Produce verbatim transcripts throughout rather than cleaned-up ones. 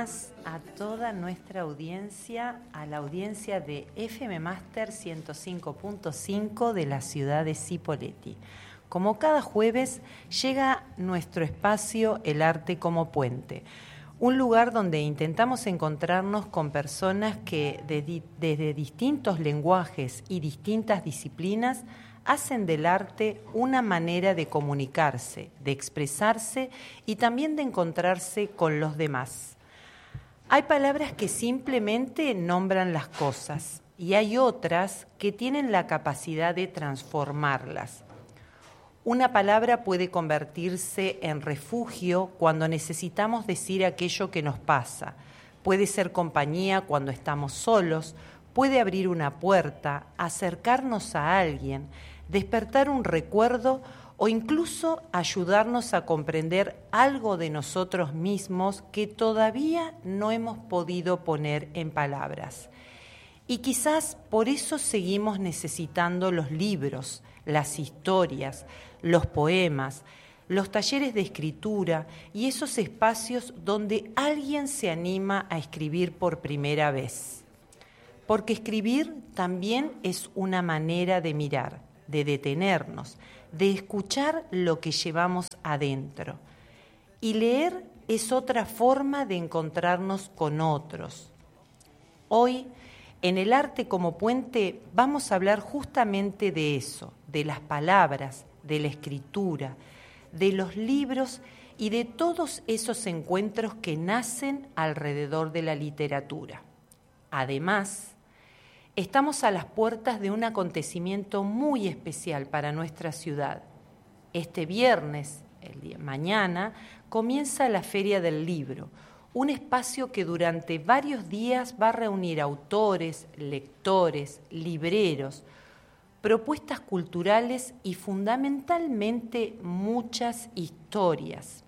buenas a toda nuestra audiencia, a la audiencia de F M Master ciento cinco punto cinco de la ciudad de Cipolletti. Como cada jueves, llega nuestro espacio El Arte como Puente, un lugar donde intentamos encontrarnos con personas que de, desde distintos lenguajes y distintas disciplinas hacen del arte una manera de comunicarse, de expresarse y también de encontrarse con los demás. Hay palabras que simplemente nombran las cosas y hay otras que tienen la capacidad de transformarlas. Una palabra puede convertirse en refugio cuando necesitamos decir aquello que nos pasa. Puede ser compañía cuando estamos solos, puede abrir una puerta, acercarnos a alguien, despertar un recuerdo o incluso ayudarnos a comprender algo de nosotros mismos que todavía no hemos podido poner en palabras. Y quizás por eso seguimos necesitando los libros, las historias, los poemas, los talleres de escritura y esos espacios donde alguien se anima a escribir por primera vez. Porque escribir también es una manera de mirar, de detenernos, de escuchar lo que llevamos adentro. Y leer es otra forma de encontrarnos con otros. Hoy, en El Arte como Puente, vamos a hablar justamente de eso, de las palabras, de la escritura, de los libros y de todos esos encuentros que nacen alrededor de la literatura. Además, estamos a las puertas de un acontecimiento muy especial para nuestra ciudad. Este viernes, el día, mañana, comienza la Feria del Libro, un espacio que durante varios días va a reunir autores, lectores, libreros, propuestas culturales y fundamentalmente muchas historias.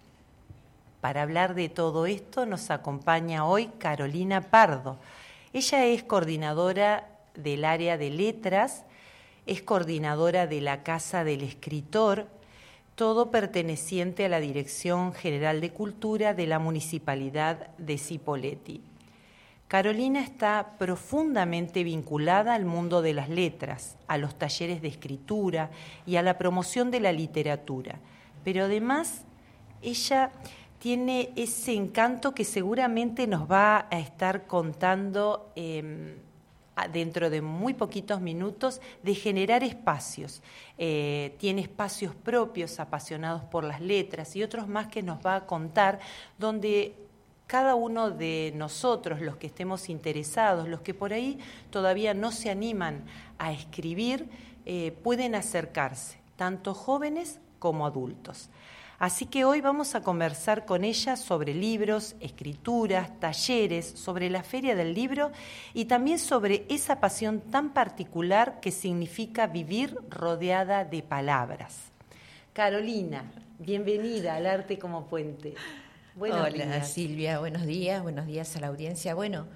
Para hablar de todo esto nos acompaña hoy Carolina Pardo. Ella es coordinadora del área de letras, es coordinadora de la Casa del Escritor, todo perteneciente a la Dirección General de Cultura de la Municipalidad de Cipolletti. Carolina está profundamente vinculada al mundo de las letras, a los talleres de escritura y a la promoción de la literatura, pero además ella tiene ese encanto que seguramente nos va a estar contando eh, dentro de muy poquitos minutos, de generar espacios. Eh, tiene espacios propios apasionados por las letras y otros más que nos va a contar, donde cada uno de nosotros, los que estemos interesados, los que por ahí todavía no se animan a escribir, eh, pueden acercarse, tanto jóvenes como adultos. Así que hoy vamos a conversar con ella sobre libros, escrituras, talleres, sobre la Feria del Libro y también sobre esa pasión tan particular que significa vivir rodeada de palabras. Carolina, bienvenida al Arte como Puente. Buenos Hola días. Silvia, buenos días, buenos días a la audiencia. Bueno,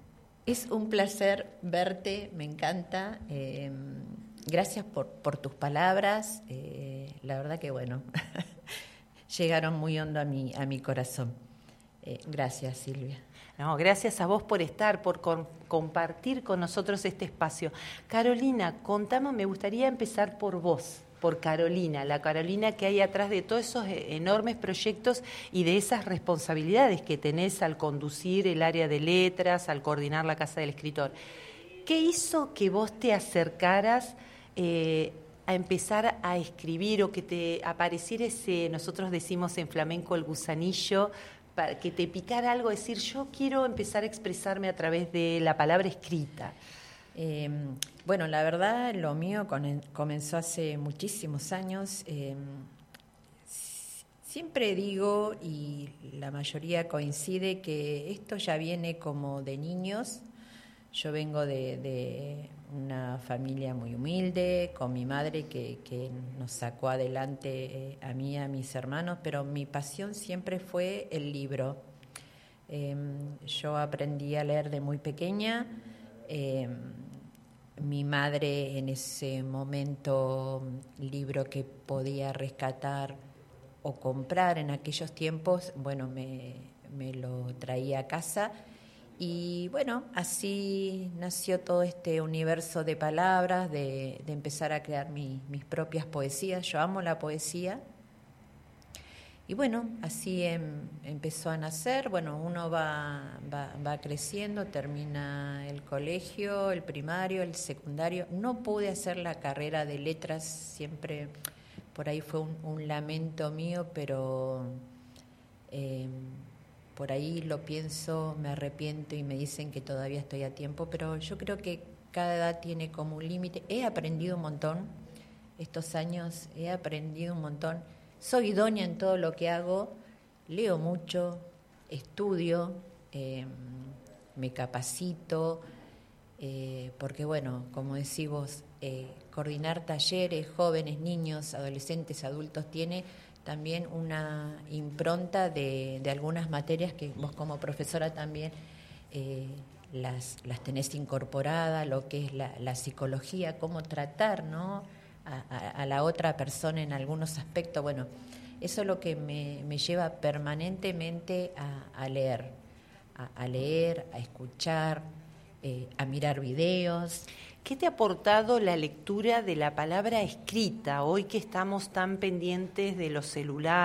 es un placer verte, me encanta. Eh, gracias por, por tus palabras. Eh, la verdad que bueno... llegaron muy hondo a mi, a mi corazón. Eh, gracias, Silvia. No, gracias a vos por estar, por con, compartir con nosotros este espacio. Carolina, contame, me gustaría empezar por vos, por Carolina, la Carolina que hay atrás de todos esos enormes proyectos y de esas responsabilidades que tenés al conducir el área de letras, al coordinar la Casa del Escritor. ¿Qué hizo que vos te acercaras eh, a empezar a escribir o que te apareciera ese, nosotros decimos en flamenco el gusanillo, para que te picara algo, decir yo quiero empezar a expresarme a través de la palabra escrita? Eh, bueno, la verdad lo mío con, comenzó hace muchísimos años. Eh, siempre digo, y la mayoría coincide, que esto ya viene como de niños. Yo vengo de, de una familia muy humilde, con mi madre que, que nos sacó adelante eh, a mí y a mis hermanos, pero mi pasión siempre fue el libro. Eh, yo aprendí a leer de muy pequeña. Eh, mi madre en ese momento, libro que podía rescatar o comprar en aquellos tiempos, bueno, me, me lo traía a casa. Y bueno, así nació todo este universo de palabras, de, de empezar a crear mi, mis propias poesías. Yo amo la poesía. Y bueno, así em, empezó a nacer. Bueno, uno va, va, va creciendo, termina el colegio, el primario, el secundario. No pude hacer la carrera de letras, siempre por ahí fue un, un lamento mío, pero eh, por ahí lo pienso, me arrepiento y me dicen que todavía estoy a tiempo, pero yo creo que cada edad tiene como un límite. He aprendido un montón, estos años he aprendido un montón. Soy idónea en todo lo que hago, leo mucho, estudio, eh, me capacito, eh, porque bueno, como decís vos, eh, coordinar talleres, jóvenes, niños, adolescentes, adultos, tiene también una impronta de, de algunas materias que vos como profesora también eh, las, las tenés incorporadas, lo que es la, la psicología, cómo tratar, ¿no?, A, a, a la otra persona en algunos aspectos. Bueno, eso es lo que me, me lleva permanentemente a, a leer, a, a leer, a escuchar, eh, a mirar videos. ¿Qué te ha aportado la lectura de la palabra escrita hoy que estamos tan pendientes de los celulares?